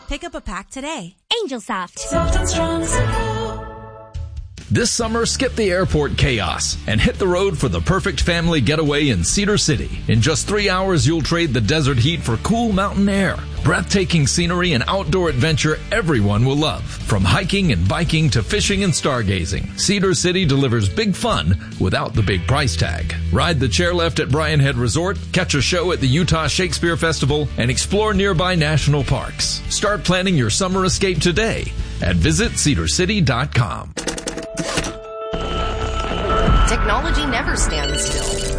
Pick up a pack today. Angel Soft. Soft and strong, simple. This summer, skip the airport chaos and hit the road for the perfect family getaway in Cedar City. In just 3 hours, you'll trade the desert heat for cool mountain air. Breathtaking scenery and outdoor adventure everyone will love. From hiking and biking to fishing and stargazing, Cedar City delivers big fun without the big price tag. Ride the chairlift at Bryan Head Resort, catch a show at the Utah Shakespeare Festival, and explore nearby national parks. Start planning your summer escape today at visitcedarcity.com. Technology never stands still.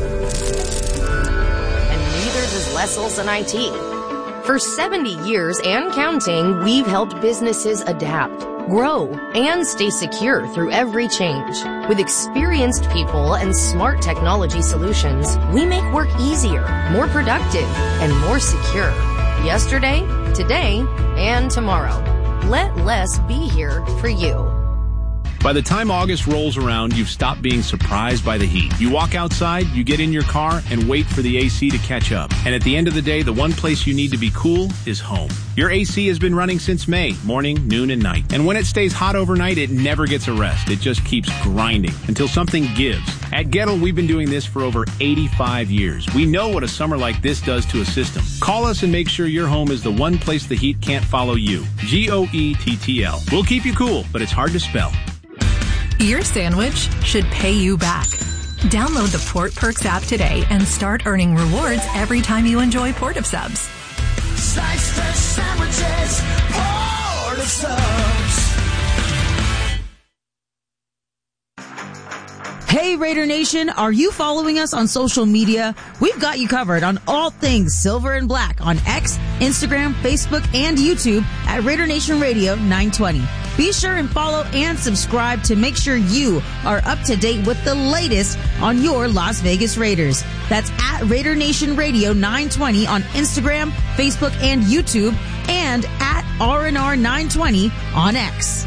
And neither does Lessel's and IT. For 70 years and counting, we've helped businesses adapt, grow, and stay secure through every change. With experienced people and smart technology solutions, we make work easier, more productive, and more secure. Yesterday, today, and tomorrow. Let Less be here for you. By the time August rolls around, you've stopped being surprised by the heat. You walk outside, you get in your car, and wait for the AC to catch up. And at the end of the day, the one place you need to be cool is home. Your AC has been running since May, morning, noon, and night. And when it stays hot overnight, it never gets a rest. It just keeps grinding until something gives. At Gettle, we've been doing this for over 85 years. We know what a summer like this does to a system. Call us and make sure your home is the one place the heat can't follow you. GOETTL. We'll keep you cool, but it's hard to spell. Your sandwich should pay you back. Download the Port Perks app today and start earning rewards every time you enjoy Port of Subs. Slice fresh sandwiches, Port of Subs. Hey Raider Nation, are you following us on social media? We've got you covered on all things Silver and Black on X, Instagram, Facebook, and YouTube at Raider Nation Radio 920. Be sure and follow and subscribe to make sure you are up to date with the latest on your Las Vegas Raiders. That's at Raider Nation Radio 920 on Instagram, Facebook, and YouTube, and at RNR 920 on X.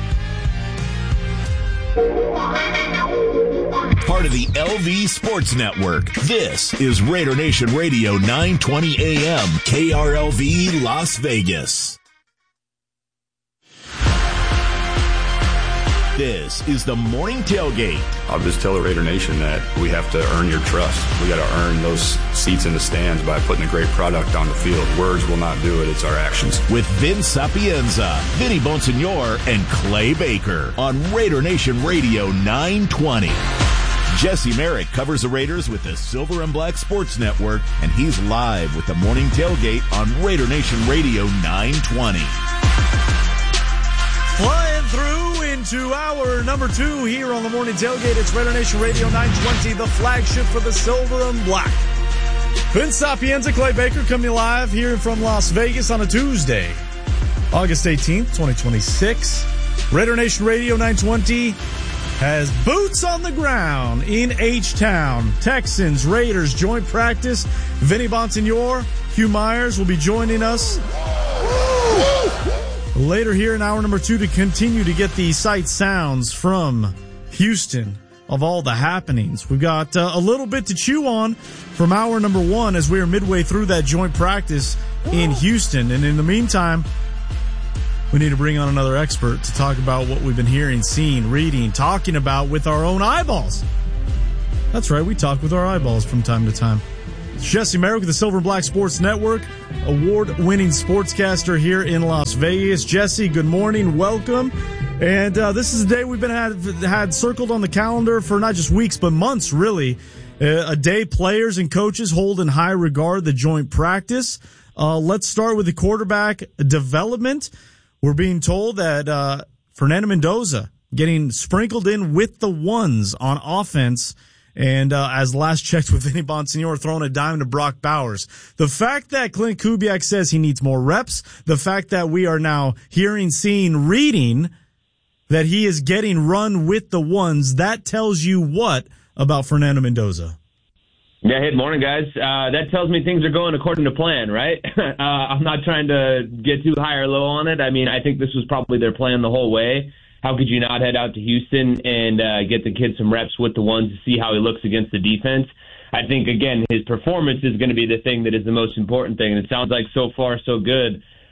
Part of the LV Sports Network. This is Raider Nation Radio 920 AM, KRLV Las Vegas. This is the Morning Tailgate. I'll just tell the Raider Nation that we have to earn your trust. We got to earn those seats in the stands by putting a great product on the field. Words will not do it. It's our actions. With Vince Sapienza, Vinny Bonsignor, and Clay Baker on Raider Nation Radio 920. Jesse Merrick covers the Raiders with the Silver and Black Sports Network, and he's live with the Morning Tailgate on Raider Nation Radio 920. Flying through into hour number 2 here on the Morning Tailgate. It's Raider Nation Radio 920, the flagship for the Silver and Black. Vince Sapienza, Clay Baker coming live here from Las Vegas on a Tuesday, August 18th, 2026. Raider Nation Radio 920 has boots on the ground in H-Town. Texans, Raiders, joint practice. Vinny Bonsignor, Hugh Myers will be joining us later here in hour number 2 to continue to get the sight sounds from Houston of all the happenings. We've got a little bit to chew on from hour number 1 as we are midway through that joint practice in Houston. And in the meantime, we need to bring on another expert to talk about what we've been hearing, seeing, reading, talking about with our own eyeballs. That's right, we talk with our eyeballs from time to time. It's Jesse Merrick with the Silver and Black Sports Network, award-winning sportscaster here in Las Vegas. Jesse, good morning, welcome. And this is a day we've been had circled on the calendar for not just weeks, but months, really. A day players and coaches hold in high regard, the joint practice. Let's start with the quarterback development. We're being told that Fernando Mendoza getting sprinkled in with the ones on offense. And as last checked with Vinny Bonsignor, throwing a dime to Brock Bowers. The fact that Clint Kubiak says he needs more reps, the fact that we are now hearing, seeing, reading that he is getting run with the ones, that tells you what about Fernando Mendoza? Yeah, hey, morning, guys. That tells me things are going according to plan, right? I'm not trying to get too high or low on it. I mean, I think this was probably their plan the whole way. How could you not head out to Houston and get the kid some reps with the ones to see how he looks against the defense? I think, again, his performance is going to be the thing that is the most important thing. And it sounds like so far so good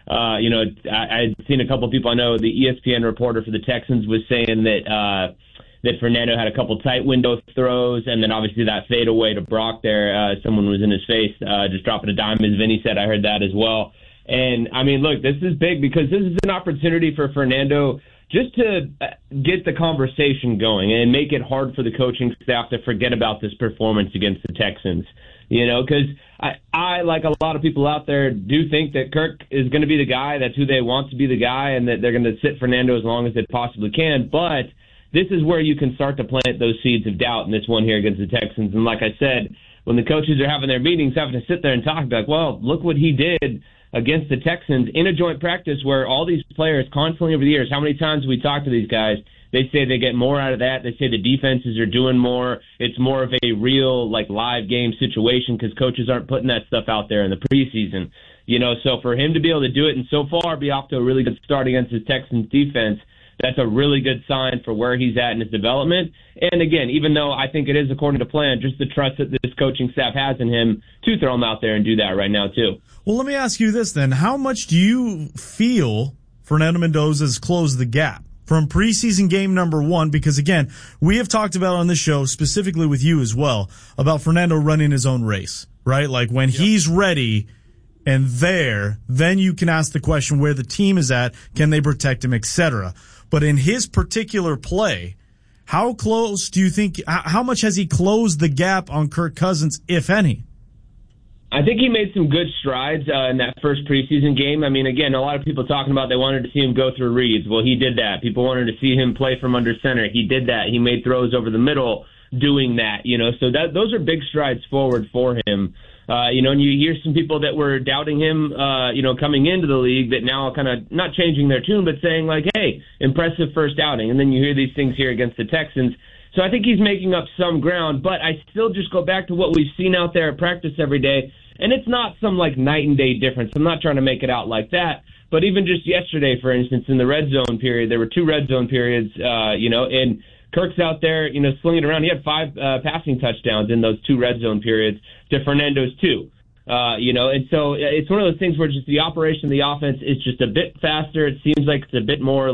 I'd seen a couple of people I know, the ESPN reporter for the Texans was saying that Fernando had a couple tight window throws, and then obviously that fadeaway to Brock there, someone was in his face, just dropping a dime, as Vinny said. I heard that as well. And, I mean, look, this is big because this is an opportunity for Fernando just to get the conversation going and make it hard for the coaching staff to forget about this performance against the Texans. Because I, like a lot of people out there, do think that Kirk is going to be the guy. That's who they want to be the guy, and that they're going to sit Fernando as long as they possibly can. But this is where you can start to plant those seeds of doubt in this one here against the Texans. And like I said, when the coaches are having their meetings, having to sit there and talk, like, well, look what he did against the Texans in a joint practice where all these players constantly over the years, how many times have we talked to these guys? They say they get more out of that. They say the defenses are doing more. It's more of a real, live game situation because coaches aren't putting that stuff out there in the preseason. So for him to be able to do it and so far be off to a really good start against his Texans defense, that's a really good sign for where he's at in his development. And again, even though I think it is according to plan, just the trust that this coaching staff has in him to throw him out there and do that right now too. Well, let me ask you this then. How much do you feel Fernando Mendoza has closed the gap from preseason game number 1? Because again, we have talked about on this show, specifically with you as well, about Fernando running his own race, right? Like when he's ready and there, then you can ask the question where the team is at, can they protect him, etc. But in his particular play, how close do you think, how much has he closed the gap on Kirk Cousins, if any? I think he made some good strides in that first preseason game. I mean, again, a lot of people talking about they wanted to see him go through reads. Well, he did that. People wanted to see him play from under center. He did that. He made throws over the middle doing that, so those are big strides forward for him. And you hear some people that were doubting him, coming into the league that now kind of not changing their tune, but saying like, hey, impressive first outing. And then you hear these things here against the Texans. So I think he's making up some ground, but I still just go back to what we've seen out there at practice every day. And it's not some night and day difference. I'm not trying to make it out like that. But even just yesterday, for instance, in the red zone period, there were 2 red zone periods, and Kirk's out there, slinging around. He had 5 passing touchdowns in those 2 red zone periods to Fernando's 2. And so it's one of those things where just the operation of the offense is just a bit faster. It seems like it's a bit more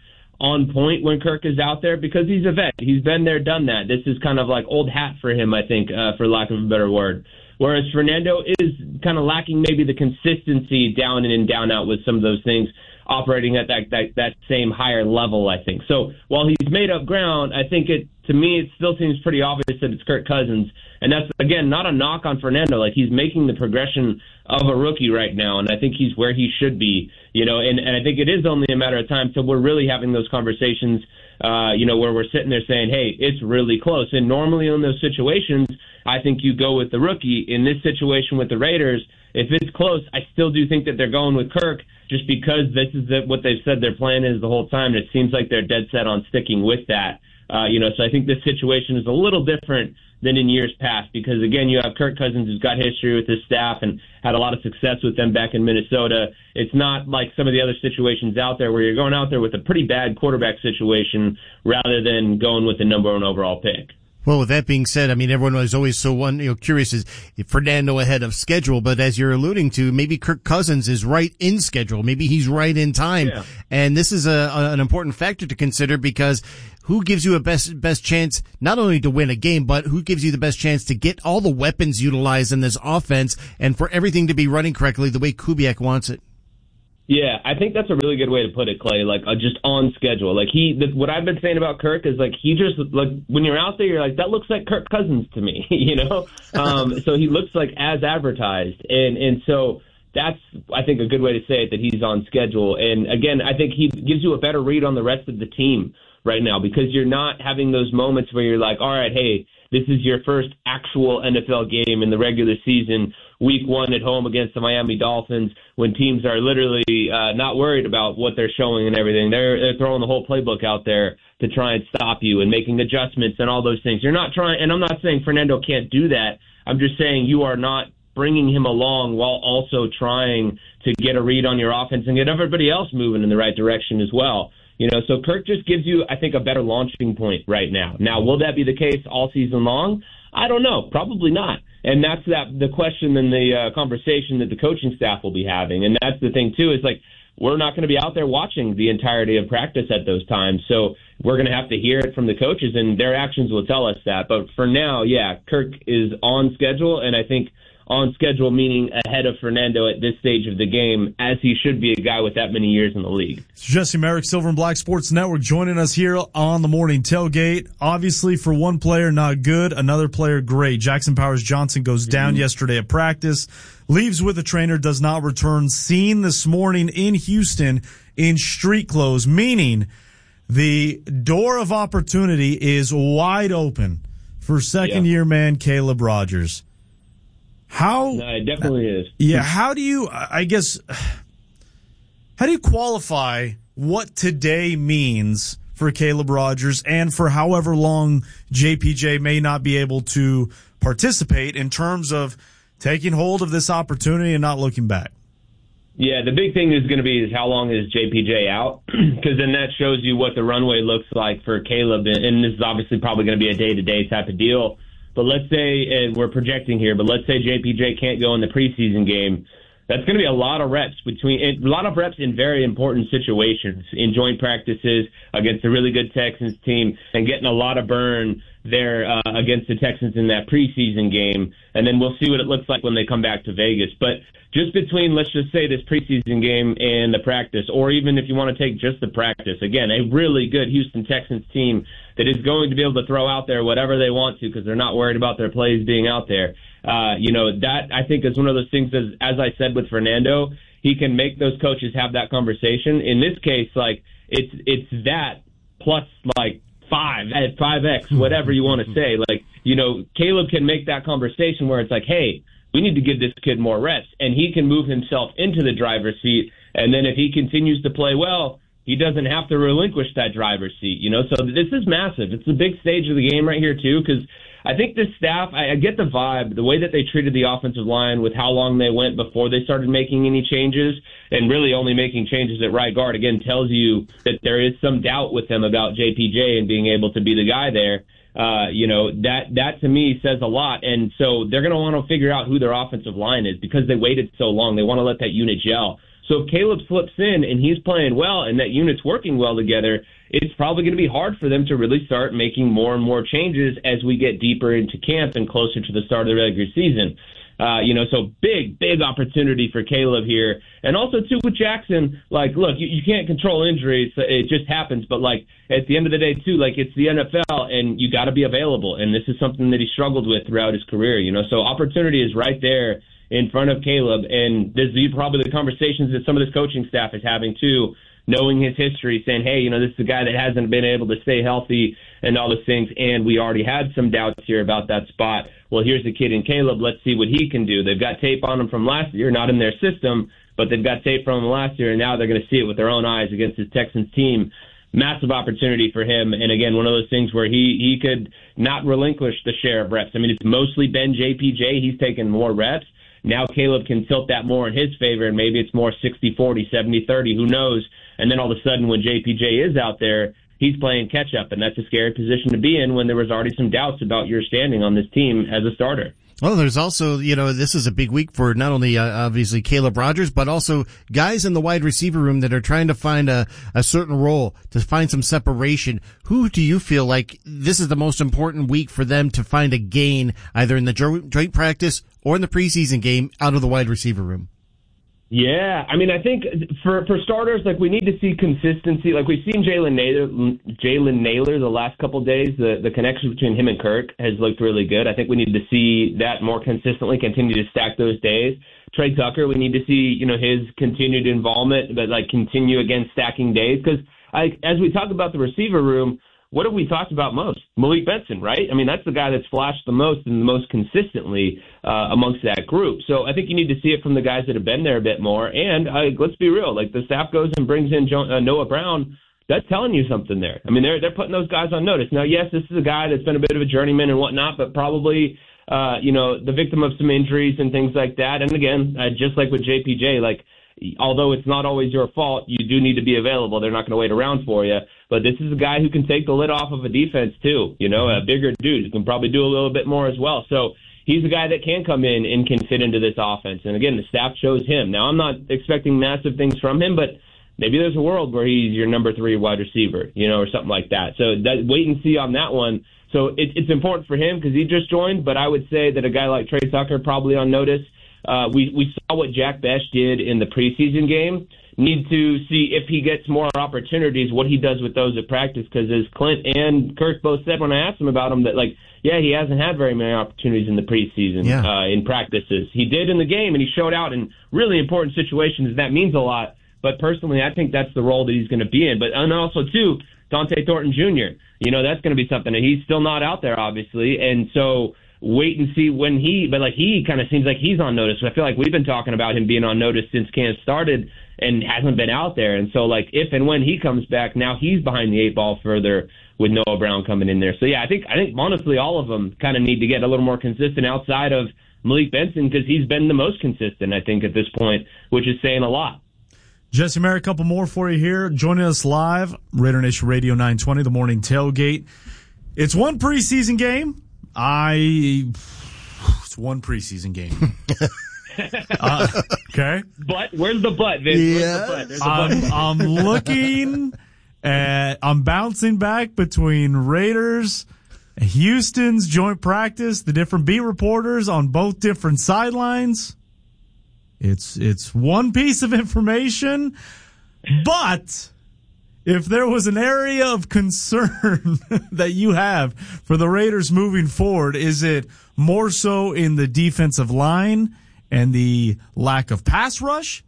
on point when Kirk is out there because he's a vet. He's been there, done that. This is kind of old hat for him, I think, for lack of a better word. Whereas Fernando is kind of lacking maybe the consistency down in and down out with some of those things, operating at that same higher level, I think. So while he's made up ground, I think to me, it still seems pretty obvious that it's Kirk Cousins. And that's, again, not a knock on Fernando. He's making the progression of a rookie right now, and I think he's where he should be, and I think it is only a matter of time till we're really having those conversations, where we're sitting there saying, hey, it's really close. And normally in those situations, I think you go with the rookie. In this situation with the Raiders, if it's close, I still do think that they're going with Kirk just because this is what they've said their plan is the whole time. And it seems like they're dead set on sticking with that. So I think this situation is a little different than in years past because, again, you have Kirk Cousins who's got history with his staff and had a lot of success with them back in Minnesota. It's not like some of the other situations out there where you're going out there with a pretty bad quarterback situation rather than going with the number 1 overall pick. Well, with that being said, I mean, everyone was always so curious is Fernando ahead of schedule, but as you're alluding to, maybe Kirk Cousins is right in schedule. Maybe he's right in time. Yeah. And this is an important factor to consider because who gives you a best chance not only to win a game, but who gives you the best chance to get all the weapons utilized in this offense and for everything to be running correctly the way Kubiak wants it? Yeah, I think that's a really good way to put it, Clay. Just on schedule. What I've been saying about Kirk is he just when you're out there, you're like, that looks like Kirk Cousins to me, So he looks like as advertised, and so that's I think a good way to say it that he's on schedule. And again, I think he gives you a better read on the rest of the team right now because you're not having those moments where you're like, all right, hey, this is your first actual NFL game in the regular season. Week 1 at home against the Miami Dolphins when teams are literally not worried about what they're showing and everything. They're throwing the whole playbook out there to try and stop you and making adjustments and all those things. You're not trying, and I'm not saying Fernando can't do that. I'm just saying you are not bringing him along while also trying to get a read on your offense and get everybody else moving in the right direction as well. So Kirk just gives you, I think, a better launching point right now. Now, will that be the case all season long? I don't know. Probably not. And that's the question and the conversation that the coaching staff will be having. And that's the thing, too, is like, we're not going to be out there watching the entirety of practice at those times. So we're going to have to hear it from the coaches, and their actions will tell us that. But for now, yeah, Kirk is on schedule, and I think on schedule meaning ahead of Fernando at this stage of the game, as he should be a guy with that many years in the league. It's Jesse Merrick, Silver and Black Sports Network, joining us here on the morning tailgate. Obviously, for one player, not good. Another player, great. Jackson Powers Johnson goes down yesterday at practice, leaves with a trainer, does not return. Seen this morning in Houston in street clothes, meaning the door of opportunity is wide open for second-year man Caleb Rogers. No, it definitely is. Yeah, how do you qualify what today means for Caleb Rogers and for however long JPJ may not be able to participate in terms of taking hold of this opportunity and not looking back? Yeah, the big thing is going to be is how long is JPJ out, because then that shows you what the runway looks like for Caleb, and this is obviously probably going to be a day-to-day type of deal. But let's say, and we're projecting here, but let's say JPJ can't go in the preseason game. That's going to be a lot of reps in very important situations, in joint practices against a really good Texans team, and getting a lot of burn there against the Texans in that preseason game. And then we'll see what it looks like when they come back to Vegas. But just between, let's just say, this preseason game and the practice, or even if you want to take just the practice, again, a really good Houston Texans team that is going to be able to throw out there whatever they want to because they're not worried about their plays being out there. That I think is one of those things, as I said with Fernando, he can make those coaches have that conversation. In this case, like, it's that plus like 5x, whatever you want to say. Like, Caleb can make that conversation where it's like, hey, we need to give this kid more reps, and he can move himself into the driver's seat. And then if he continues to play well, he doesn't have to relinquish that driver's seat, So this is massive. It's a big stage of the game right here, too, because I think this staff, I get the vibe, the way that they treated the offensive line with how long they went before they started making any changes, and really only making changes at right guard, again, tells you that there is some doubt with them about JPJ and being able to be the guy there. That to me says a lot. And so they're going to want to figure out who their offensive line is because they waited so long. They want to let that unit gel. So if Caleb slips in and he's playing well and that unit's working well together, it's probably going to be hard for them to really start making more and more changes as we get deeper into camp and closer to the start of the regular season. So big opportunity for Caleb here. And also, too, with Jackson, like, look, you can't control injuries. It just happens. But, like, at the end of the day, too, like, it's the NFL, and you got to be available. And this is something that he struggled with throughout his career, So opportunity is right there in front of Caleb. And this is probably the conversations that some of this coaching staff is having, too, knowing his history, saying, hey, this is a guy that hasn't been able to stay healthy and all those things, and we already had some doubts here about that spot. Well, here's the kid in Caleb. Let's see what he can do. They've got tape on him from last year, not in their system, but they've got tape from him last year, and now they're going to see it with their own eyes against this Texans team. Massive opportunity for him, and again, one of those things where he could not relinquish the share of reps. I mean, it's mostly been JPJ. He's taken more reps. Now Caleb can tilt that more in his favor, and maybe it's more 60-40, 70-30, who knows? And then all of a sudden when JPJ is out there, he's playing catch-up, and that's a scary position to be in when there was already some doubts about your standing on this team as a starter. Well, there's also, this is a big week for not only obviously Caleb Rogers, but also guys in the wide receiver room that are trying to find a certain role, to find some separation. Who do you feel like this is the most important week for them to find a gain, either in the joint practice or in the preseason game, out of the wide receiver room? Yeah, I mean, I think for starters, like, we need to see consistency. Like, we've seen Jalen Naylor the last couple of days. The connection between him and Kirk has looked really good. I think we need to see that more consistently, continue to stack those days. Trey Tucker, we need to see, his continued involvement, but, like, continue again stacking days. Because as we talk about the receiver room, what have we talked about most? Malik Benson, right? I mean, that's the guy that's flashed the most and the most consistently amongst that group. So I think you need to see it from the guys that have been there a bit more. And let's be real, like, the staff goes and brings in Noah Brown. That's telling you something there. I mean, they're putting those guys on notice. Now, yes, this is a guy that's been a bit of a journeyman and whatnot, but probably, the victim of some injuries and things like that. And again, just like with JPJ, like, although it's not always your fault, you do need to be available. They're not going to wait around for you. But this is a guy who can take the lid off of a defense, too. A bigger dude who can probably do a little bit more as well. So he's a guy that can come in and can fit into this offense. And again, the staff chose him. Now, I'm not expecting massive things from him, but maybe there's a world where he's your number 3 wide receiver, or something like that. So wait and see on that one. So it's important for him because he just joined, but I would say that a guy like Trey Tucker probably on notice. We saw what Jack Bech did in the preseason game. Need to see if he gets more opportunities, what he does with those at practice, because as Clint and Kirk both said when I asked him about him, that, he hasn't had very many opportunities in the preseason in practices. He did in the game, and he showed out in really important situations. That means a lot. But personally, I think that's the role that he's going to be in. And also, too, Dante Thornton Jr., that's going to be something. And he's still not out there, obviously. And so wait and see when he kind of seems like he's on notice. I feel like we've been talking about him being on notice since camp started and hasn't been out there. And so, if and when he comes back, now he's behind the 8 ball further with Noah Brown coming in there. So, I think honestly all of them kind of need to get a little more consistent outside of Malik Benson because he's been the most consistent, I think, at this point, which is saying a lot. Jesse Merrick, a couple more for you here. Joining us live, Raider Nation Radio 920, the morning tailgate. It's one preseason game. It's one preseason game. Okay. But where's the but, Vince? Yeah. Where's the but? I'm looking at, I'm bouncing back between Raiders, Houston's joint practice, the different beat reporters on both different sidelines. It's one piece of information, but if there was an area of concern that you have for the Raiders moving forward, is it more so in the defensive line and the lack of pass rush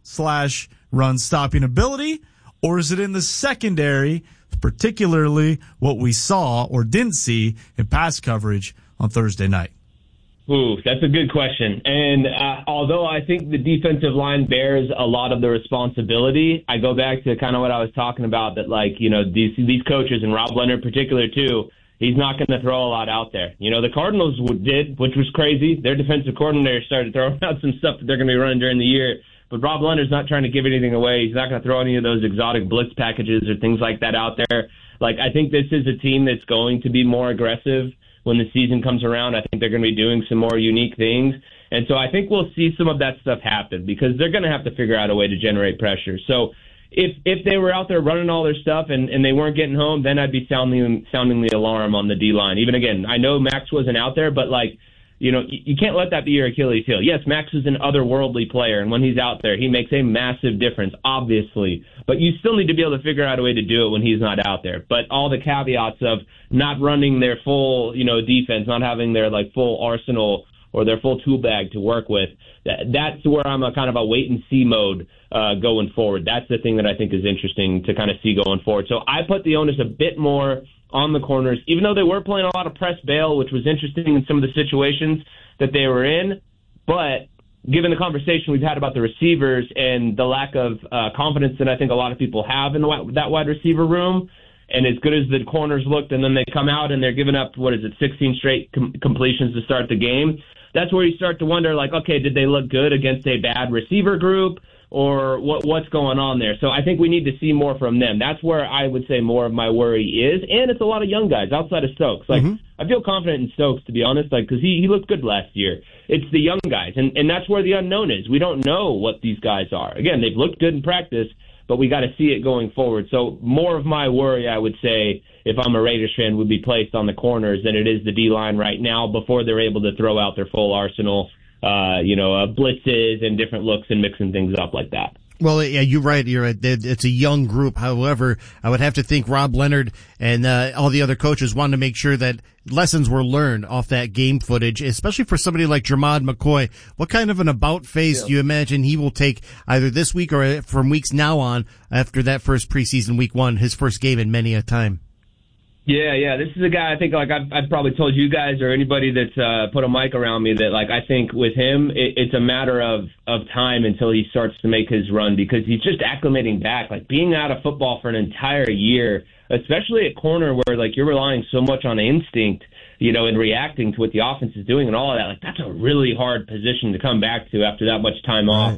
/ run stopping ability, or is it in the secondary, particularly what we saw or didn't see in pass coverage on Thursday night? Ooh, that's a good question. And although I think the defensive line bears a lot of the responsibility, I go back to kind of what I was talking about, that these coaches, and Rob Leonard in particular too, he's not going to throw a lot out there. The Cardinals did, which was crazy. Their defensive coordinator started throwing out some stuff that they're going to be running during the year. But Rob Leonard's not trying to give anything away. He's not going to throw any of those exotic blitz packages or things like that out there. I think this is a team that's going to be more aggressive when the season comes around. I think they're going to be doing some more unique things. And so I think we'll see some of that stuff happen because they're going to have to figure out a way to generate pressure. So if they were out there running all their stuff and they weren't getting home, then I'd be sounding the alarm on the D-line. Even again, I know Max wasn't out there, but you can't let that be your Achilles heel. Yes, Max is an otherworldly player, and when he's out there, he makes a massive difference, obviously. But you still need to be able to figure out a way to do it when he's not out there. But all the caveats of not running their full, defense, not having their full arsenal or their full tool bag to work with, that's where I'm a kind of a wait and see mode going forward. That's the thing that I think is interesting to kind of see going forward. So I put the onus a bit more on the corners, even though they were playing a lot of press bail, which was interesting in some of the situations that they were in. But given the conversation we've had about the receivers and the lack of confidence that I think a lot of people have in that wide receiver room, and as good as the corners looked, and then they come out and they're giving up, 16 straight completions to start the game, that's where you start to wonder, okay, did they look good against a bad receiver group? Or what's going on there? So I think we need to see more from them. That's where I would say more of my worry is. And it's a lot of young guys outside of Stokes. I feel confident in Stokes, to be honest, because he looked good last year. It's the young guys, and that's where the unknown is. We don't know what these guys are. Again, they've looked good in practice, but we got to see it going forward. So more of my worry, I would say, if I'm a Raiders fan, would be placed on the corners than it is the D-line right now before they're able to throw out their full arsenal blitzes and different looks and mixing things up like that. Well, yeah, you're right. It's a young group. However, I would have to think Rob Leonard and all the other coaches wanted to make sure that lessons were learned off that game footage, especially for somebody like Jermod McCoy. What kind of an about face do you imagine he will take either this week or from weeks now on after that first preseason week 1, his first game in many a time? Yeah. This is a guy I think I've probably told you guys or anybody that's put a mic around me that I think with him it's a matter of time until he starts to make his run because he's just acclimating back. Being out of football for an entire year, especially at corner where you're relying so much on instinct, and reacting to what the offense is doing and all of that. That's a really hard position to come back to after that much time off.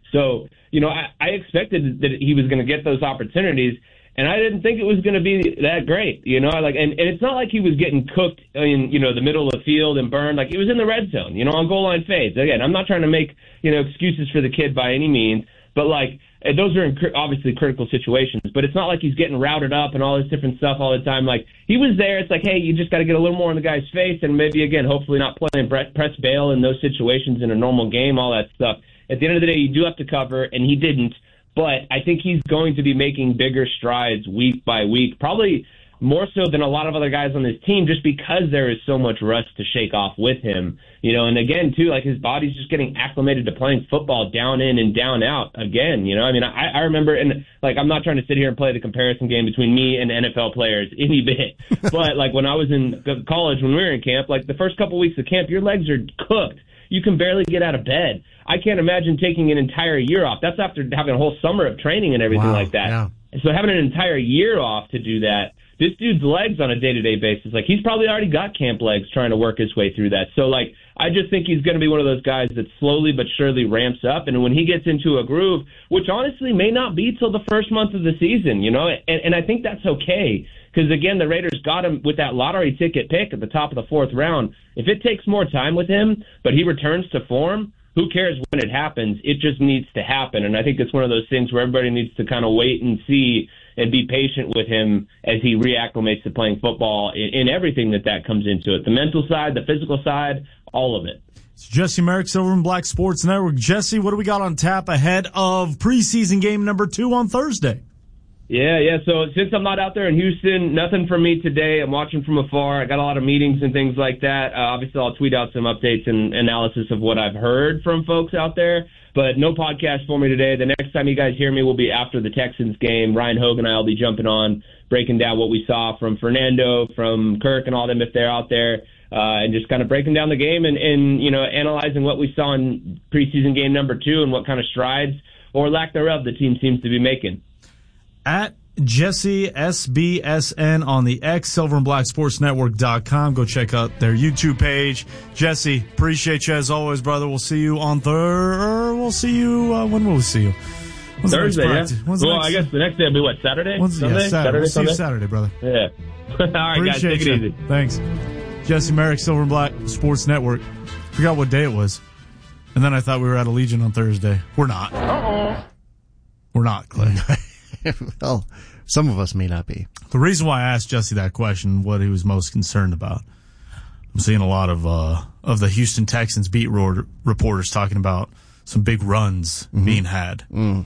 So, I expected that he was going to get those opportunities, and I didn't think it was going to be that great, and it's not like he was getting cooked in, the middle of the field and burned. Like, he was in the red zone, on goal line fades. Again, I'm not trying to make, excuses for the kid by any means, but those are obviously critical situations, but it's not like he's getting routed up and all this different stuff all the time. Like, he was there. It's like, hey, you just got to get a little more in the guy's face, and maybe, again, hopefully not playing press bail in those situations in a normal game, all that stuff. At the end of the day, you do have to cover, and he didn't. But I think he's going to be making bigger strides week by week, probably more so than a lot of other guys on this team, just because there is so much rust to shake off with him. And again, too, his body's just getting acclimated to playing football down in and down out again. I remember, and I'm not trying to sit here and play the comparison game between me and NFL players any bit, but when I was in college, when we were in camp, the first couple weeks of camp, your legs are cooked. You can barely get out of bed. I can't imagine taking an entire year off. That's after having a whole summer of training and everything like that. Yeah. So having an entire year off to do that, this dude's legs on a day-to-day basis, he's probably already got camp legs trying to work his way through that. So, I just think he's going to be one of those guys that slowly but surely ramps up. And when he gets into a groove, which honestly may not be till the first month of the season, and I think that's okay. Because, again, the Raiders got him with that lottery ticket pick at the top of the fourth round. If it takes more time with him, but he returns to form, who cares when it happens? It just needs to happen. And I think it's one of those things where everybody needs to kind of wait and see and be patient with him as he reacclimates to playing football in everything that comes into it. The mental side, the physical side, all of it. It's Jesse Merrick, Silver and Black Sports Network. Jesse, what do we got on tap ahead of preseason game number 2 on Thursday? Yeah. So since I'm not out there in Houston, nothing from me today. I'm watching from afar. I got a lot of meetings and things like that. Obviously, I'll tweet out some updates and analysis of what I've heard from folks out there. But no podcast for me today. The next time you guys hear me will be after the Texans game. Ryan Hogan and I will be jumping on, breaking down what we saw from Fernando, from Kirk, and all them if they're out there. And just kind of breaking down the game and analyzing what we saw in preseason game number 2 and what kind of strides or lack thereof the team seems to be making. At Jesse SBSN on the X, silverandblacksportsnetwork.com. Go check out their YouTube page. Jesse, appreciate you as always, brother. We'll see you on We'll see you, when will we see you? When's Thursday, yeah. I guess the next day will be what, Saturday? Sunday? Yeah, Saturday. We'll see you Saturday, brother. Yeah. All right, appreciate guys, take it easy. Thanks. Jesse Merrick, Silver and Black Sports Network. Forgot what day it was. And then I thought we were at Allegiant on Thursday. We're not. We're not, Clay. Well, some of us may not be. The reason why I asked Jesse that question, what he was most concerned about, I'm seeing a lot of the Houston Texans beat reporters talking about some big runs being had.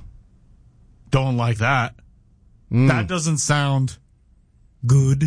Don't like that. That doesn't sound good.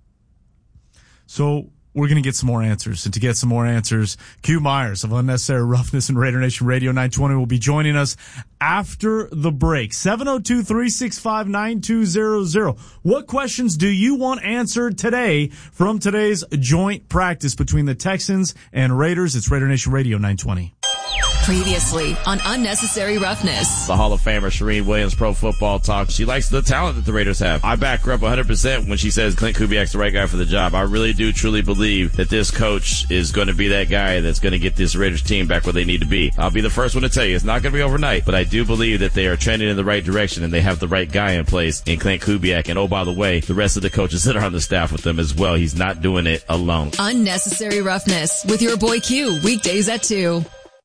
So we're going to get some more answers. And to get some more answers, Q Myers of Unnecessary Roughness and Raider Nation Radio 920 will be joining us after the break. 702-365-9200. What questions do you want answered today from today's joint practice between the Texans and Raiders? It's Raider Nation Radio 920. Previously on Unnecessary Roughness. The Hall of Famer Shereen Williams, Pro Football Talk. She likes the talent that the Raiders have. I back her up 100% when she says Clint Kubiak's the right guy for the job. I really do truly believe that this coach is going to be that guy that's going to get this Raiders team back where they need to be. I'll be the first one to tell you it's not going to be overnight, but I do believe that they are trending in the right direction and they have the right guy in place in Clint Kubiak. And oh, by the way, the rest of the coaches that are on the staff with them as well. He's not doing it alone. Unnecessary Roughness with your boy Q, weekdays at 2.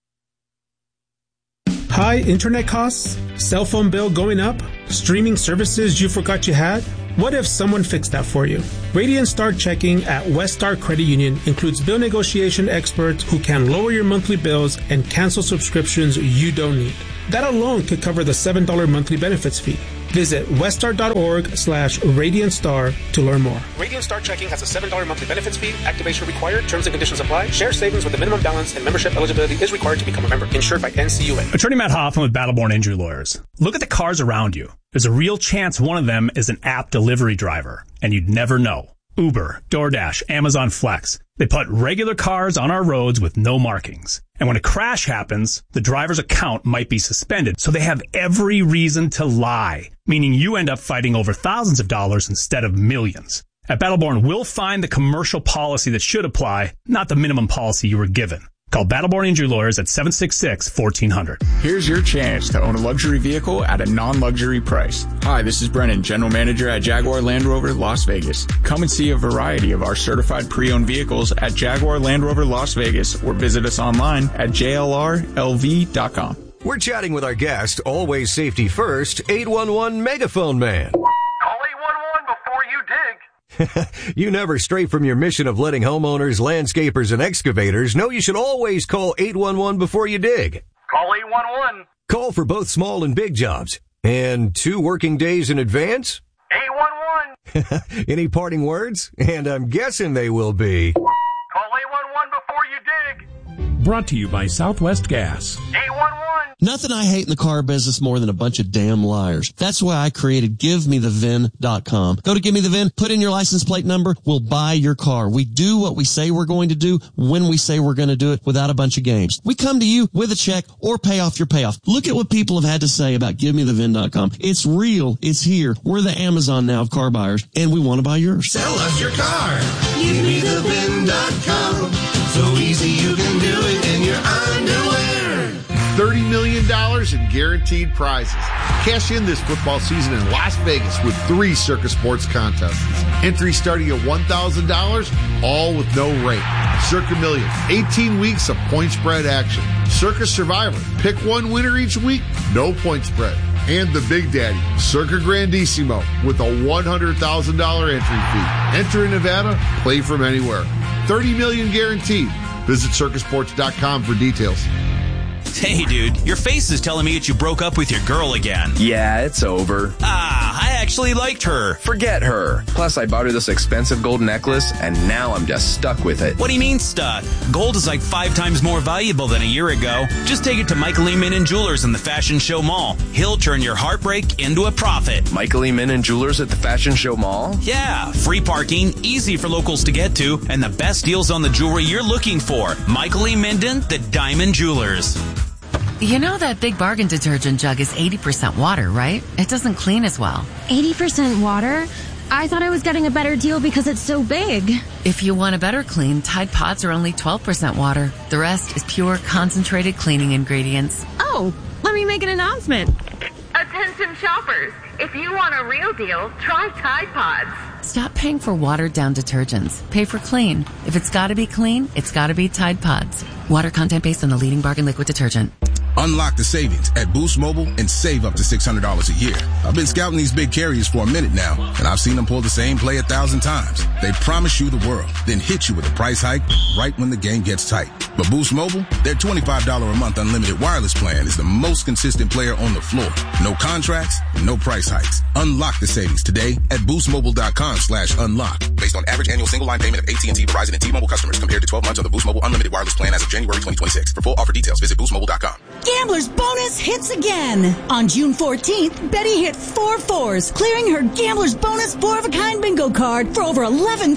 High internet costs? Cell phone bill going up? Streaming services you forgot you had? What if someone fixed that for you? Radiant Star Checking at West Star Credit Union includes bill negotiation experts who can lower your monthly bills and cancel subscriptions you don't need. That alone could cover the $7 monthly benefits fee. Visit weststar.org/RadiantStar to learn more. Radiant Star Checking has a $7 monthly benefits fee. Activation required. Terms and conditions apply. Share savings with a minimum balance and membership eligibility is required to become a member. Insured by NCUA. Attorney Matt Hoffman with Battleborn Injury Lawyers. Look at the cars around you. There's a real chance one of them is an app delivery driver, and you'd never know. Uber, DoorDash, Amazon Flex. They put regular cars on our roads with no markings. And when a crash happens, the driver's account might be suspended, so they have every reason to lie, meaning you end up fighting over thousands of dollars instead of millions. At Battleborn, we'll find the commercial policy that should apply, not the minimum policy you were given. Call Battleborn Injury Lawyers at 766-1400. Here's your chance to own a luxury vehicle at a non-luxury price. Hi, this is Brennan, General Manager at Jaguar Land Rover Las Vegas. Come and see a variety of our certified pre-owned vehicles at Jaguar Land Rover Las Vegas or visit us online at jlrlv.com. We're chatting with our guest, always safety first, 811 Megaphone Man. Call 811 before you dig. You never stray from your mission of letting homeowners, landscapers, and excavators know you should always call 811 before you dig. Call 811. Call for both small and big jobs. And 2 working days in advance? 811. Any parting words? And I'm guessing they will be... Call 811 before you dig. Brought to you by Southwest Gas. 811. Nothing I hate in the car business more than a bunch of damn liars. That's why I created GiveMeTheVIN.com. Go to Give Me the VIN, put in your license plate number, we'll buy your car. We do what we say we're going to do when we say we're going to do it without a bunch of games. We come to you with a check or pay off your payoff. Look at what people have had to say about GiveMeTheVIN.com. It's real. It's here. We're the Amazon now of car buyers, and we want to buy yours. Sell us your car. GiveMeTheVIN.com. So easy you can do it in your underwear. $30 million in guaranteed prizes. Cash in this football season in Las Vegas with 3 Circus Sports contests. Entry starting at $1,000, all with no rate. Circa Millions, 18 weeks of point spread action. Circus Survivor, pick one winner each week, no point spread. And the Big Daddy, Circa Grandissimo, with a $100,000 entry fee. Enter in Nevada, play from anywhere. $30 million guaranteed. Visit circusports.com for details. Hey, dude, your face is telling me that you broke up with your girl again. Yeah, it's over. I actually liked her. Forget her. Plus, I bought her this expensive gold necklace, and now I'm just stuck with it. What do you mean stuck? Gold is like 5 times more valuable than a year ago. Just take it to Michael E. Minnan Jewelers in the Fashion Show Mall. He'll turn your heartbreak into a profit. Michael E. Minnan Jewelers at the Fashion Show Mall? Yeah, free parking, easy for locals to get to, and the best deals on the jewelry you're looking for. Michael E. Minden, the Diamond Jewelers. You know that Big Bargain detergent jug is 80% water, right? It doesn't clean as well. 80% water? I thought I was getting a better deal because it's so big. If you want a better clean, Tide Pods are only 12% water. The rest is pure, concentrated cleaning ingredients. Oh, let me make an announcement. Attention shoppers. If you want a real deal, try Tide Pods. Stop paying for watered-down detergents. Pay for clean. If it's got to be clean, it's got to be Tide Pods. Water content based on the leading bargain liquid detergent. Unlock the savings at Boost Mobile and save up to $600 a year. I've been scouting these big carriers for a minute now, and I've seen them pull the same play 1,000 times. They promise you the world, then hit you with a price hike right when the game gets tight. But Boost Mobile, their $25 a month unlimited wireless plan is the most consistent player on the floor. No contracts, no price hikes. Unlock the savings today at boostmobile.com/unlock. Based on average annual single line payment of AT&T, Verizon, and T-Mobile customers compared to 12 months on the Boost Mobile unlimited wireless plan as of January 2026. For full offer details, visit boostmobile.com. Gambler's Bonus hits again. On June 14th, Betty hit 4 4s, clearing her Gambler's Bonus 4-of-a-kind bingo card for over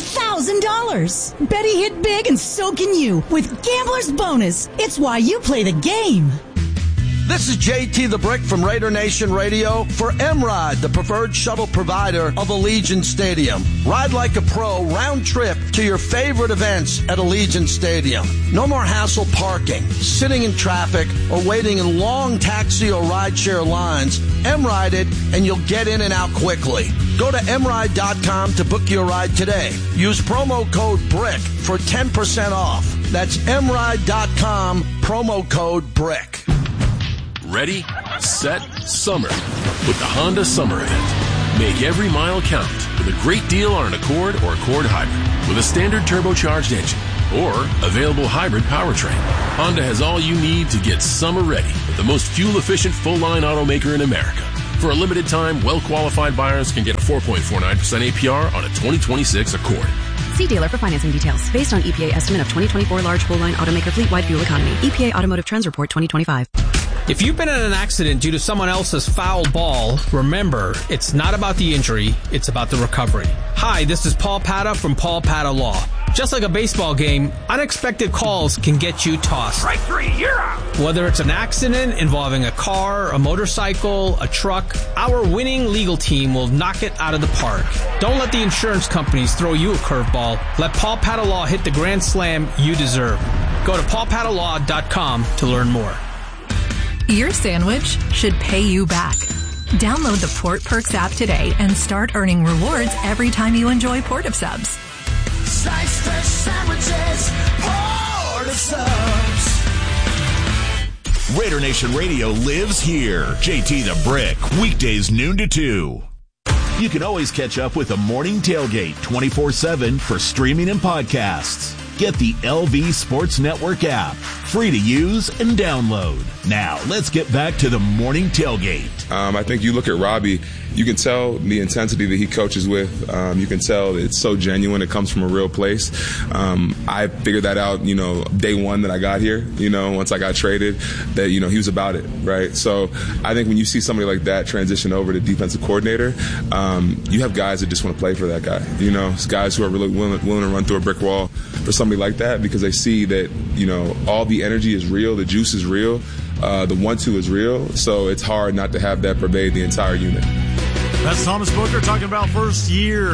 $11,000. Betty hit big and so can you with Gambler's Bonus. It's why you play the game. This is JT the Brick from Raider Nation Radio for M-Ride, the preferred shuttle provider of Allegiant Stadium. Ride like a pro, round trip to your favorite events at Allegiant Stadium. No more hassle parking, sitting in traffic, or waiting in long taxi or rideshare lines. M-Ride it, and you'll get in and out quickly. Go to mride.com to book your ride today. Use promo code BRICK for 10% off. That's mride.com, promo code BRICK. Ready, set, summer with the Honda Summer Event. Make every mile count with a great deal on an Accord or Accord Hybrid with a standard turbocharged engine or available hybrid powertrain. Honda has all you need to get summer ready with the most fuel-efficient full-line automaker in America. For a limited time, well-qualified buyers can get a 4.49% APR on a 2026 Accord. See dealer for financing details. Based on EPA estimate of 2024 large full-line automaker fleet-wide fuel economy. EPA Automotive Trends Report 2025. If you've been in an accident due to someone else's foul ball, remember, it's not about the injury, it's about the recovery. Hi, this is Paul Pata from Paul Pata Law. Just like a baseball game, unexpected calls can get you tossed. Strike 3, you're out. Whether it's an accident involving a car, a motorcycle, a truck, our winning legal team will knock it out of the park. Don't let the insurance companies throw you a curveball. Let Paul Pata Law hit the grand slam you deserve. Go to paulpattalaw.com to learn more. Your sandwich should pay you back. Download the Port Perks app today and start earning rewards every time you enjoy Port of Subs. Slice fresh sandwiches, Port of Subs. Raider Nation Radio lives here. JT the Brick, weekdays noon to 2. You can always catch up with the Morning Tailgate 24/7 for streaming and podcasts. Get the LV Sports Network app, free to use and download. Now, let's get back to the Morning Tailgate. I think you look at Robbie, you can tell the intensity that he coaches with. You can tell it's so genuine. It comes from a real place. I figured that out, day one that I got here, once I got traded, that, he was about it, right? So I think when you see somebody like that transition over to defensive coordinator, you have guys that just want to play for that guy. It's guys who are really willing to run through a brick wall for somebody like that because they see that, all the energy is real, the juice is real, the 1-2 is real. So it's hard not to have that pervade the entire unit. That's Thomas Booker talking about first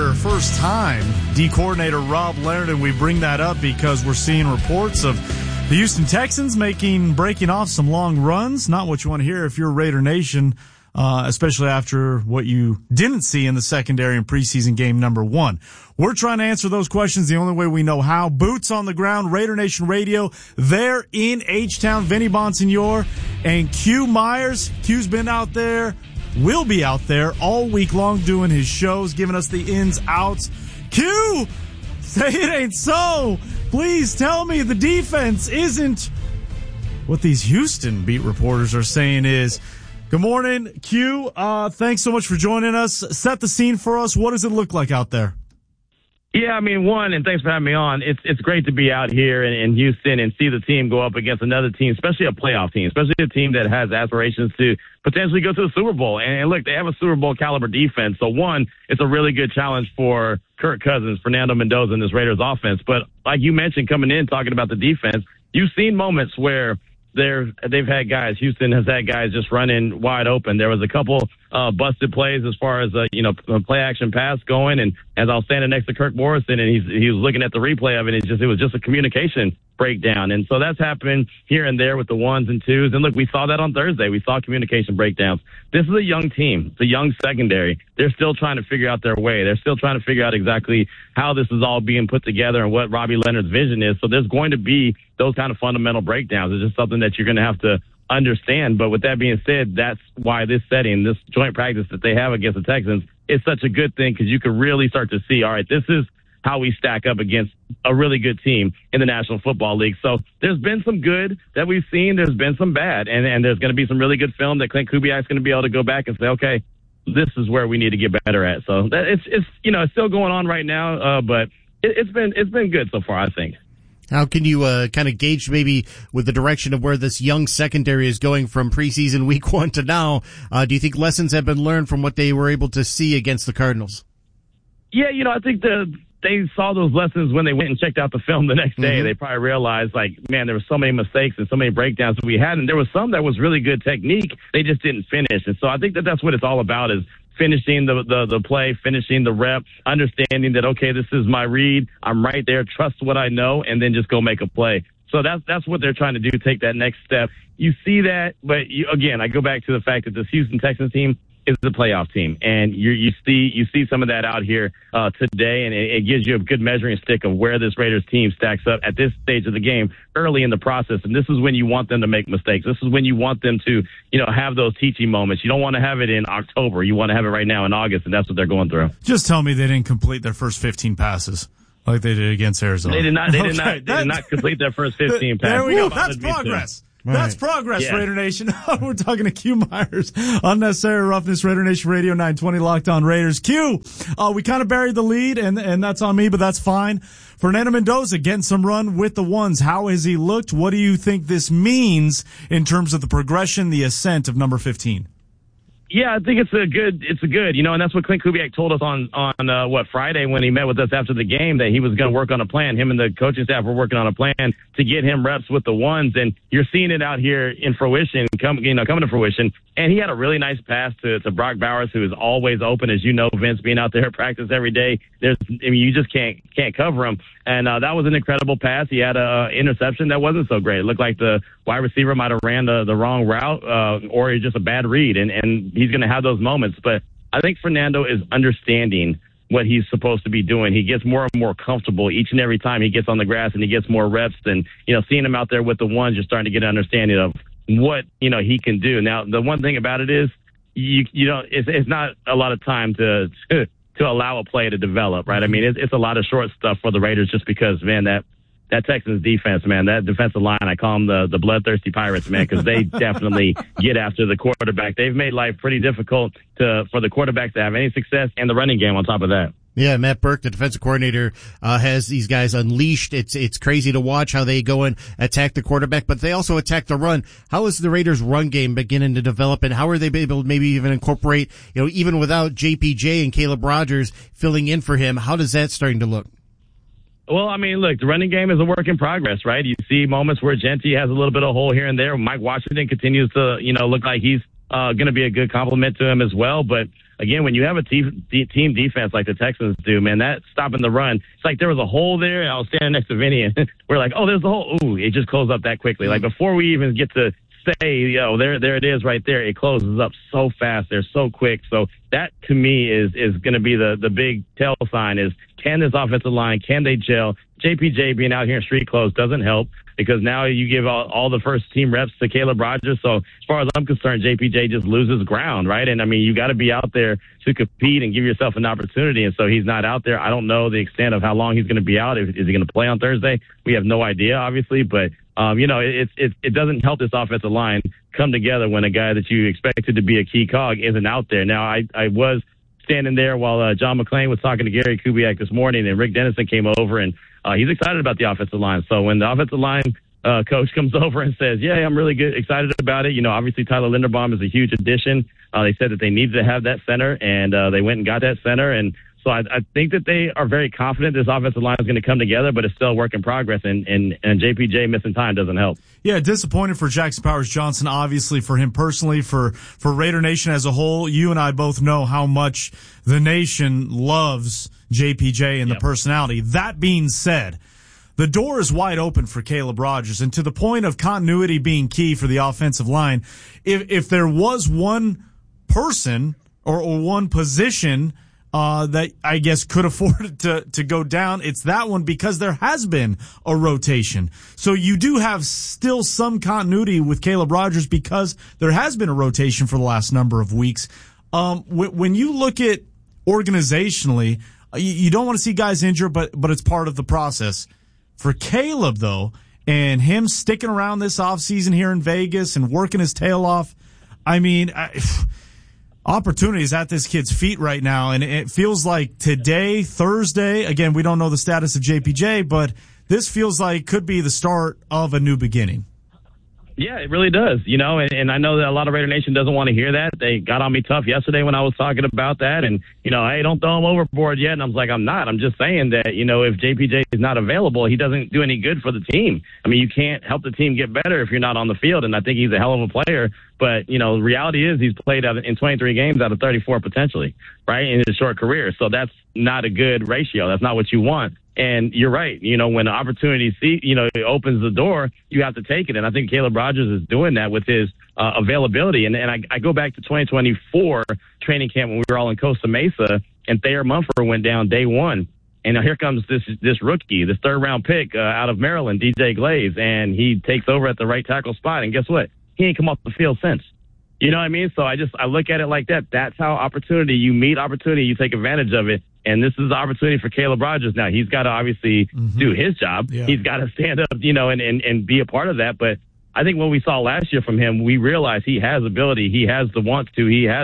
time D coordinator Rob Leonard, and we bring that up because we're seeing reports of the Houston Texans breaking off some long runs. Not what you want to hear if you're Raider Nation, especially after what you didn't see in the secondary in preseason game number 1. We're trying to answer those questions the only way we know how. Boots on the ground, Raider Nation Radio. They're in H-Town. Vinny Bonsignor and Q Myers. Q's been out there. Will be out there all week long doing his shows, giving us the ins, outs. Q, say it ain't so. Please tell me the defense isn't what these Houston beat reporters are saying is. Good morning, Q. Thanks so much for joining us. Set the scene for us. What does it look like out there? Yeah, and thanks for having me on. It's great to be out here in Houston and see the team go up against another team, especially a playoff team, especially a team that has aspirations to potentially go to the Super Bowl. And look, they have a Super Bowl caliber defense. So one, it's a really good challenge for Kirk Cousins, Fernando Mendoza, and this Raiders offense. But like you mentioned, coming in, talking about the defense, you've seen moments where they've had guys, Houston has had guys just running wide open. There was a couple busted plays as far as a play action pass going, and as I was standing next to Kirk Morrison and he was looking at the replay of it, it was just a communication breakdown. And so that's happened here and there with the 1s and 2s. And look, we saw that on Thursday. We saw communication breakdowns. This is a young team. It's a young secondary. They're still trying to figure out their way. They're still trying to figure out exactly how this is all being put together and what Robbie Leonard's vision is. So there's going to be those kind of fundamental breakdowns. It's just something that you're going to have to understand. But with that being said, that's why this setting, this joint practice that they have against the Texans is such a good thing, because you can really start to see, all right, this is how we stack up against a really good team in the National Football League. So there's been some good that we've seen. There's been some bad. And there's going to be some really good film that Clint Kubiak's going to be able to go back and say, okay, this is where we need to get better at. So it's still going on right now, but it's been good so far, I think. How can you kind of gauge maybe with the direction of where this young secondary is going from preseason week 1 to now? Do you think lessons have been learned from what they were able to see against the Cardinals? Yeah, I think they saw those lessons when they went and checked out the film the next day. Mm-hmm. They probably realized, man, there were so many mistakes and so many breakdowns that we had, and there was some that was really good technique. They just didn't finish. And so I think that's what it's all about, is finishing the play, finishing the rep, understanding that, okay, this is my read. I'm right there. Trust what I know, and then just go make a play. So that's what they're trying to do, take that next step. You see that, but again, I go back to the fact that this Houston Texans team is the playoff team, and you see some of that out here today, and it gives you a good measuring stick of where this Raiders team stacks up at this stage of the game, early in the process. And this is when you want them to make mistakes. This is when you want them to have those teaching moments. You don't want to have it in October. You want to have it right now in August, and that's what they're going through. Just tell me they didn't complete their first 15 passes like they did against Arizona. They did not complete their first 15 passes. There we go. That's progress. That's progress, yeah. Raider Nation. We're talking to Q Myers, Unnecessary Roughness, Raider Nation Radio 920, Locked On Raiders. Q, we kind of buried the lead, and that's on me, but that's fine. Fernando Mendoza getting some run with the 1s. How has he looked? What do you think this means in terms of the progression, the ascent of number 15? Yeah, I think it's a good, and that's what Clint Kubiak told us on Friday when he met with us after the game, that he was going to work on a plan. Him and the coaching staff were working on a plan to get him reps with the ones, and you're seeing it out here in fruition, coming to fruition. And he had a really nice pass to Brock Bowers, who is always open, as you know, Vince, being out there at practice every day. You just can't cover him. And that was an incredible pass. He had a interception that wasn't so great. It looked like the wide receiver might have ran the wrong route, or just a bad read, and he's going to have those moments. But I think Fernando is understanding what he's supposed to be doing. He gets more and more comfortable each and every time he gets on the grass, and he gets more reps. And, seeing him out there with the ones, you're starting to get an understanding of what, he can do. Now, the one thing about it is it's not a lot of time to allow a play to develop, right? I mean, it's a lot of short stuff for the Raiders just because, man, that Texans defense, man, that defensive line, I call them the bloodthirsty Pirates, man, because they definitely get after the quarterback. They've made life pretty difficult for the quarterback to have any success, and the running game on top of that. Yeah, Matt Burke, the defensive coordinator, has these guys unleashed. It's crazy to watch how they go and attack the quarterback, but they also attack the run. How is the Raiders' run game beginning to develop, and how are they able to maybe even incorporate, even without JPJ and Caleb Rogers filling in for him, how does that starting to look? Well, I mean, look, the running game is a work in progress, right? You see moments where Genty has a little bit of hole here and there. Mike Washington continues to, look like he's going to be a good complement to him as well, but again, when you have a team defense like the Texans do, man, that stopping the run, it's like there was a hole there, and I was standing next to Vinny, and we're like, oh, there's the hole. Ooh, it just closed up that quickly. Like, before we even get to say, there it is right there, it closes up so fast. They're so quick. So that, to me, is going to be the big tell sign is, can this offensive line, can they gel? JPJ being out here in street clothes doesn't help, because now you give all the first team reps to Caleb Rogers. So as far as I'm concerned, JPJ just loses ground, right? And I mean, you got to be out there to compete and give yourself an opportunity. And so he's not out there. I don't know the extent of how long he's going to be out. Is he going to play on Thursday? We have no idea, obviously, but it doesn't help this offensive line come together when a guy that you expected to be a key cog isn't out there. Now, I was standing there while John McClain was talking to Gary Kubiak this morning, and Rick Dennison came over, and he's excited about the offensive line. So when the offensive line coach comes over and says, yeah, I'm really excited about it, obviously Tyler Linderbaum is a huge addition. They said that they needed to have that center, and they went and got that center. And so I think that they are very confident this offensive line is going to come together, but it's still a work in progress, and JPJ missing time doesn't help. Yeah, disappointed for Jackson Powers-Johnson, obviously, for him personally, for Raider Nation as a whole. You and I both know how much the nation loves JPJ and the personality. That being said, the door is wide open for Caleb Rogers, and to the point of continuity being key for the offensive line, if there was one person or one position that I guess could afford to go down, it's that one, because there has been a rotation. So you do have still some continuity with Caleb Rogers because there has been a rotation for the last number of weeks. When you look at organizationally, you don't want to see guys injured, but it's part of the process. For Caleb, though, and him sticking around this offseason here in Vegas and working his tail off, I mean, opportunity is at this kid's feet right now, and it feels like today, Thursday, again, we don't know the status of JPJ, but this feels like could be the start of a new beginning. Yeah, it really does, and I know that a lot of Raider Nation doesn't want to hear that. They got on me tough yesterday when I was talking about that, and, hey, don't throw him overboard yet. And I was like, I'm not. I'm just saying that, if JPJ is not available, he doesn't do any good for the team. I mean, you can't help the team get better if you're not on the field, and I think he's a hell of a player. But, the reality is he's played in 23 games out of 34 potentially, right, in his short career. So that's not a good ratio. That's not what you want. And you're right. When the opportunity opens the door, you have to take it. And I think Caleb Rogers is doing that with his availability. And I go back to 2024 training camp when we were all in Costa Mesa, and Thayer Mumford went down day one. And now here comes this rookie, this third-round pick out of Maryland, DJ Glaze, and he takes over at the right tackle spot. And guess what? He ain't come off the field since. You know what I mean? So I look at it like that. That's how opportunity, you meet opportunity, you take advantage of it. And this is the opportunity for Caleb Rogers. Now, he's got to obviously do his job. Yeah. He's got to stand up, and be a part of that. But I think what we saw last year from him, we realized he has ability. He has the want to. He has a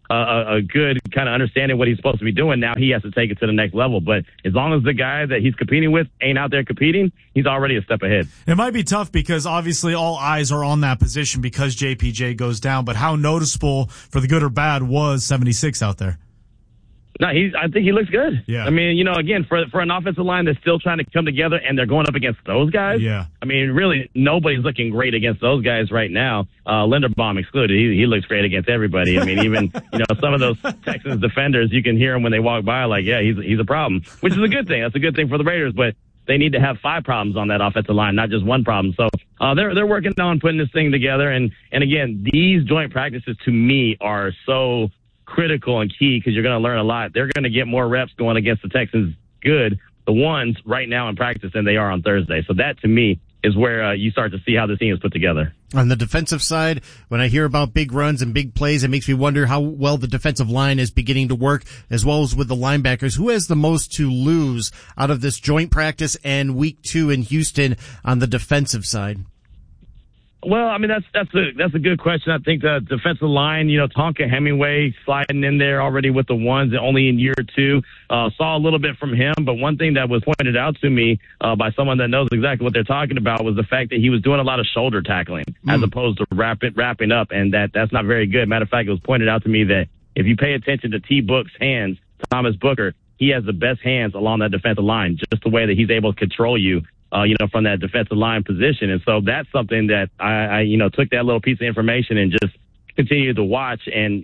a good kind of understanding what he's supposed to be doing. Now he has to take it to the next level. But as long as the guy that he's competing with ain't out there competing, he's already a step ahead. It might be tough because obviously all eyes are on that position because JPJ goes down. But how noticeable, for the good or bad, was 76 out there? No, I think he looks good. Yeah. I mean, again, for an offensive line that's still trying to come together and they're going up against those guys. Yeah. I mean, really, nobody's looking great against those guys right now. Linderbaum excluded. He looks great against everybody. I mean, even, some of those Texans defenders, you can hear them when they walk by like, yeah, he's a problem, which is a good thing. That's a good thing for the Raiders, but they need to have 5 problems on that offensive line, not just 1 problem. So, they're working on putting this thing together. And again, these joint practices to me are so critical and key because you're going to learn a lot. They're going to get more reps going against the Texans the ones right now in practice than they are on Thursday. So that to me is where you start to see how the team is put together. On the defensive side, when I hear about big runs and big plays, it makes me wonder how well the defensive line is beginning to work, as well as with the linebackers. Who has the most to lose out of this joint practice and week 2 in Houston on the defensive side? Well, I mean, that's a good question. I think the defensive line, Tonka Hemingway sliding in there already with the ones only in year 2, saw a little bit from him. But one thing that was pointed out to me by someone that knows exactly what they're talking about was the fact that he was doing a lot of shoulder tackling as opposed to wrapping up. And that's not very good. Matter of fact, it was pointed out to me that if you pay attention to T. Book's hands, Thomas Booker, he has the best hands along that defensive line, just the way that he's able to control you. From that defensive line position. And so that's something that I took that little piece of information and just continued to watch. And,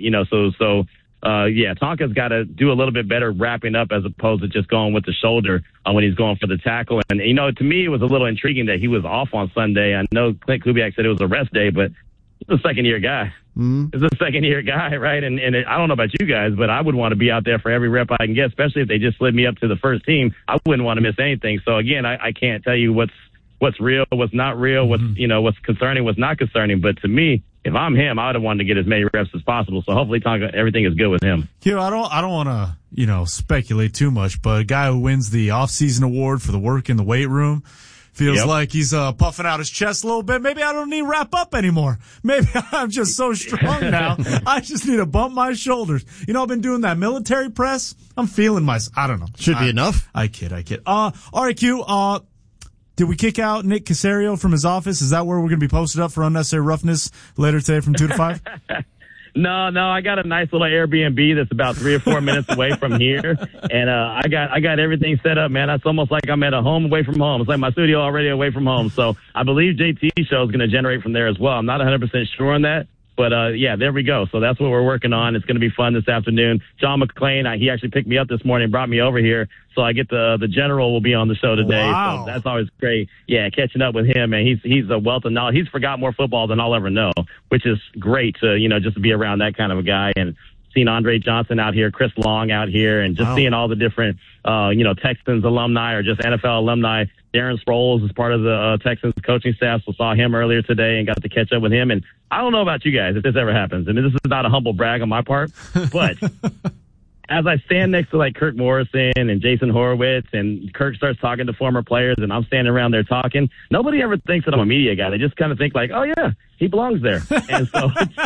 Tonka's got to do a little bit better wrapping up as opposed to just going with the shoulder when he's going for the tackle. And, to me, it was a little intriguing that he was off on Sunday. I know Clint Kubiak said it was a rest day, but he's a second-year guy. It's a second-year guy, right? And I don't know about you guys, but I would want to be out there for every rep I can get, especially if they just slid me up to the first team. I wouldn't want to miss anything. So, again, I can't tell you what's real, what's not real, what's concerning, what's not concerning. But to me, if I'm him, I would have wanted to get as many reps as possible. So hopefully everything is good with him. I don't want to, speculate too much, but a guy who wins the off-season award for the work in the weight room feels like he's puffing out his chest a little bit. Maybe I don't need to wrap up anymore. Maybe I'm just so strong now. I just need to bump my shoulders. I've been doing that military press. I'm feeling myself. I don't know. Should be enough. I kid. All right, Q. Did we kick out Nick Caserio from his office? Is that where we're going to be posted up for Unnecessary Roughness later today from 2 to 5? No, I got a nice little Airbnb that's about 3 or 4 minutes away from here, and I got everything set up, man. It's almost like I'm at a home away from home. It's like my studio already away from home. So I believe JT's show is going to generate from there as well. I'm not 100% sure on that, but there we go. So that's what we're working on. It's going to be fun this afternoon. John McClain, he actually picked me up this morning and brought me over here, so I get the general will be on the show today. Wow. So that's always great. Yeah, catching up with him, and he's a wealth of knowledge. He's forgot more football than I'll ever know, which is great to just to be around that kind of a guy. And seeing Andre Johnson out here, Chris Long out here, and just seeing all the different Texans alumni or just NFL alumni. Darren Sproles is part of the Texans coaching staff, so saw him earlier today and got to catch up with him. And I don't know about you guys if this ever happens, and this is not a humble brag on my part, but as I stand next to like Kirk Morrison and Jason Horowitz, and Kirk starts talking to former players, and I'm standing around there talking, nobody ever thinks that I'm a media guy. They just kind of think like, oh yeah, he belongs there. And so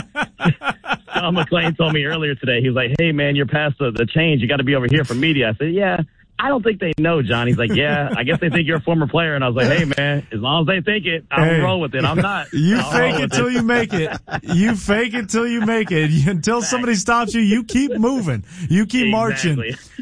John McClain told me earlier today, he was like, hey man, you're past the change. You got to be over here for media. I said, yeah. I don't think they know, John. He's like, yeah, I guess they think you're a former player. And I was like, hey, man, as long as they think it, I'll roll with it. I'm not. You fake it till you make it. You fake it till you make it. Until somebody stops you, you keep moving. You keep marching.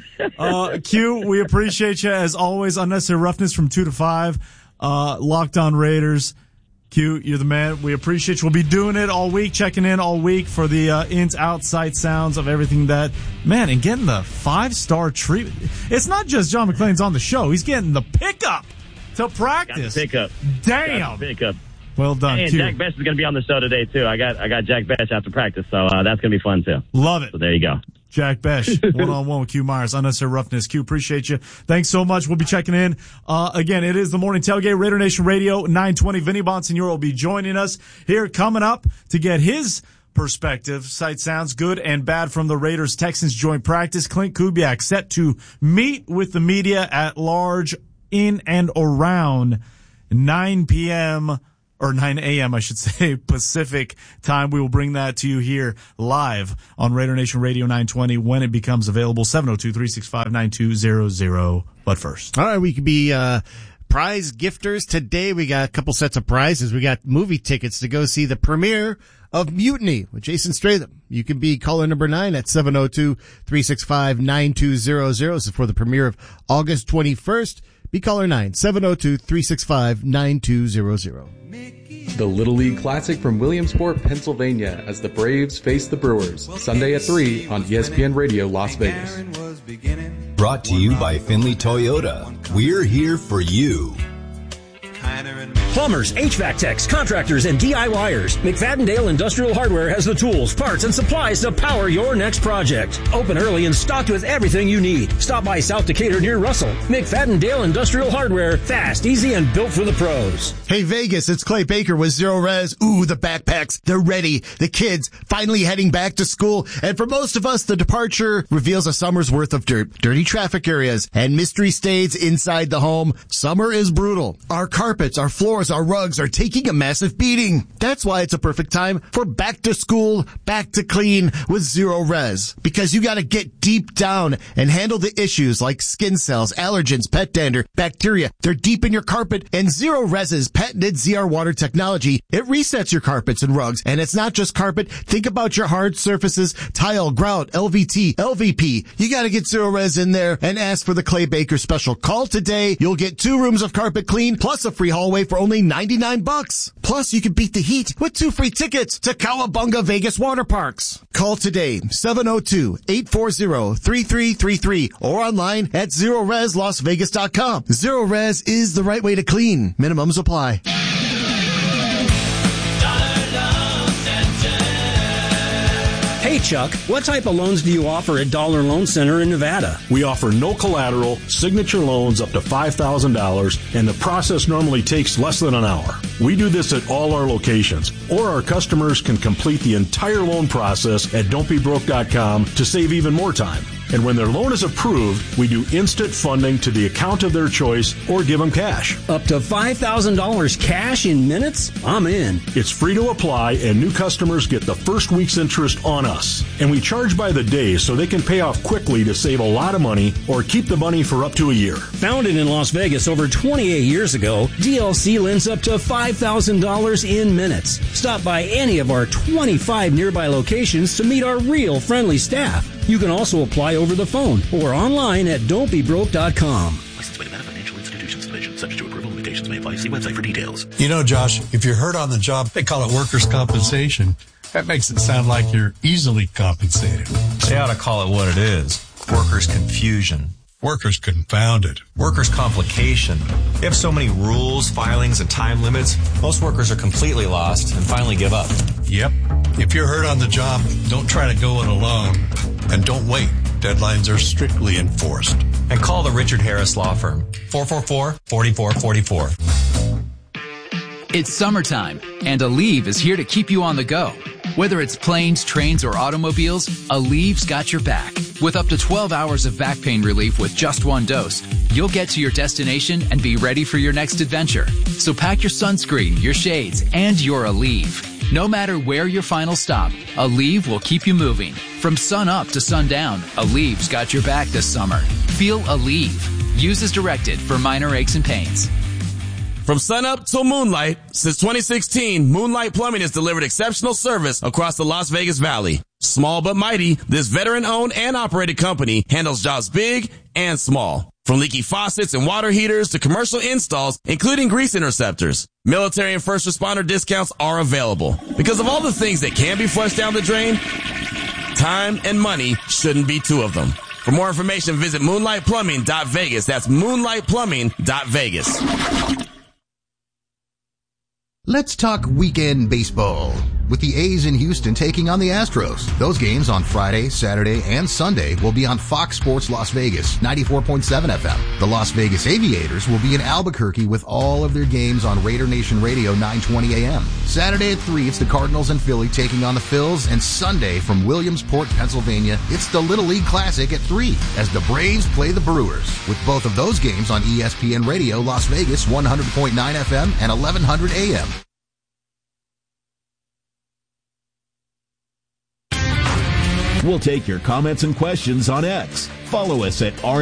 Q, we appreciate you as always. Unnecessary Roughness from 2 to 5. Locked On Raiders. Q, you're the man. We appreciate you. We'll be doing it all week, checking in all week for the ins, outs, sight sounds of everything that, man, and getting the 5-star treatment. It's not just John McClain's on the show. He's getting the pickup to practice. Pickup. Damn. Pickup. Well done, and Q. Jack Besh is going to be on the show today, too. I got Jack Besh after practice, so that's going to be fun, too. Love it. So there you go. Jack Besh, one-on-one with Q Myers, Unnecessary Roughness. Q, appreciate you. Thanks so much. We'll be checking in. Again, it is the Morning Tailgate, Raider Nation Radio, 920. Vinny Bonsignore will be joining us here coming up to get his perspective. Sight sounds good and bad from the Raiders-Texans joint practice. Clint Kubiak set to meet with the media at large in and around 9 p.m. a.m., I should say, Pacific time. We will bring that to you here live on Raider Nation Radio 920 when it becomes available, 702-365-9200. But first. All right, we could be prize gifters today. We got a couple sets of prizes. We got movie tickets to go see the premiere of Mutiny with Jason Statham. You can be caller number 9 at 702-365-9200. This is for the premiere of August 21st. Be caller 9, 702-365-9200. The Little League Classic from Williamsport, Pennsylvania, as the Braves face the Brewers. Sunday at 3 on ESPN Radio Las Vegas. Brought to you by Finley Toyota. We're here for you. Plumbers, HVAC techs, contractors, and DIYers. McFadden-Dale Industrial Hardware has the tools, parts, and supplies to power your next project. Open early and stocked with everything you need. Stop by South Decatur near Russell. McFadden-Dale Industrial Hardware. Fast, easy, and built for the pros. Hey Vegas, it's Clay Baker with Zero Res. Ooh, the backpacks, they're ready. The kids finally heading back to school. And for most of us, the departure reveals a summer's worth of dirt, dirty traffic areas, and mystery stays inside the home. Summer is brutal. Our carpets, our floors, our rugs are taking a massive beating. That's why it's a perfect time for back to school, back to clean with Zero Res. Because you gotta get deep down and handle the issues like skin cells, allergens, pet dander, bacteria. They're deep in your carpet, and Zero Res's patented ZR water technology, it resets your carpets and rugs. And it's not just carpet. Think about your hard surfaces, tile, grout, LVT, LVP. You gotta get Zero Res in there and ask for the Clay Baker special. Call today. You'll get 2 rooms of carpet clean plus a free hallway for only $99. Plus, you can beat the heat with 2 free tickets to Cowabunga Vegas Water Parks. Call today, 702-840-3333 or online at ZeroResLasVegas.com. Zero Res is the right way to clean. Minimums apply. Hey Chuck, what type of loans do you offer at Dollar Loan Center in Nevada? We offer no collateral, signature loans up to $5,000, and the process normally takes less than an hour. We do this at all our locations, or our customers can complete the entire loan process at don'tbebroke.com to save even more time. And when their loan is approved, we do instant funding to the account of their choice or give them cash. Up to $5,000 cash in minutes? I'm in. It's free to apply, and new customers get the first week's interest on us. And we charge by the day so they can pay off quickly to save a lot of money or keep the money for up to a year. Founded in Las Vegas over 28 years ago, DLC lends up to $5,000 in minutes. Stop by any of our 25 nearby locations to meet our real friendly staff. You can also apply over the phone or online at don'tbebroke.com. Licensed by Nevada Financial Institutions Division. Subject to approval. Limitations may apply. See website for details. You know, Josh, if you're hurt on the job, they call it workers' compensation. That makes it sound like you're easily compensated. They ought to call it what it is. Workers' confusion. Workers' confounded. Workers' complication. They have so many rules, filings, and time limits, most workers are completely lost and finally give up. Yep. If you're hurt on the job, don't try to go it alone. And don't wait. Deadlines are strictly enforced. And call the Richard Harris Law Firm. 444-4444. It's summertime, and Aleve is here to keep you on the go. Whether it's planes, trains, or automobiles, Aleve's got your back. With up to 12 hours of back pain relief with just 1 dose, you'll get to your destination and be ready for your next adventure. So pack your sunscreen, your shades, and your Aleve. No matter where your final stop, Aleve will keep you moving. From sun up to sundown, Aleve's got your back this summer. Feel Aleve. Use as directed for minor aches and pains. From sunup till moonlight, since 2016, Moonlight Plumbing has delivered exceptional service across the Las Vegas Valley. Small but mighty, this veteran-owned and operated company handles jobs big and small. From leaky faucets and water heaters to commercial installs, including grease interceptors. Military and first responder discounts are available. Because of all the things that can be flushed down the drain, time and money shouldn't be 2 of them. For more information, visit moonlightplumbing.vegas. That's moonlightplumbing.vegas. Let's talk weekend baseball. With the A's in Houston taking on the Astros. Those games on Friday, Saturday, and Sunday will be on Fox Sports Las Vegas, 94.7 FM. The Las Vegas Aviators will be in Albuquerque with all of their games on Raider Nation Radio, 920 AM. Saturday at 3, it's the Cardinals and Philly taking on the Phils. And Sunday from Williamsport, Pennsylvania, it's the Little League Classic at 3 as the Braves play the Brewers. With both of those games on ESPN Radio, Las Vegas, 100.9 FM and 1100 AM. We'll take your comments and questions on X. Follow us at